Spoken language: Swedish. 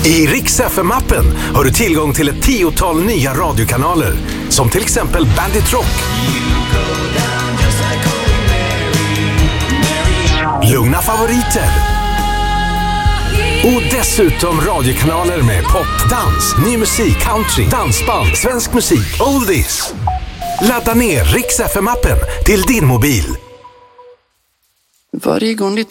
I Rix FM-appen har du tillgång till ett 10-tal nya radiokanaler, som till exempel Bandit Rock, Lugna favoriter och dessutom radiokanaler med pop, dans, ny musik, country, dansband, svensk musik, oldies. Ladda ner Rix FM-appen till din mobil. Varje gång ditt